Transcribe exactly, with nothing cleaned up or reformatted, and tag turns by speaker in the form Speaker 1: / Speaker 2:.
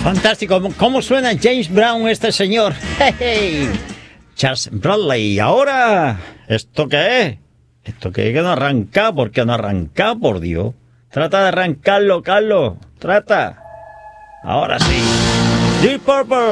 Speaker 1: Fantástico. ¿Cómo suena James Brown este señor? Hey, hey. Charles Bradley. Ahora, ¿esto qué es? Esto que no arranca, ¿por qué no arranca, por Dios? Trata de arrancarlo, Carlos. Trata. Ahora sí. Deep Purple.